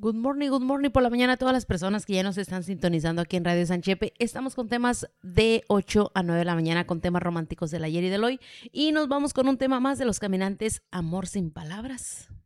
Good morning por la mañana a todas las personas que ya nos están sintonizando aquí en Radio San Chepe. Estamos con temas de 8 a 9 de la mañana, con temas románticos del ayer y del hoy. Y nos vamos con un tema más de Los Caminantes, Amor sin Palabras.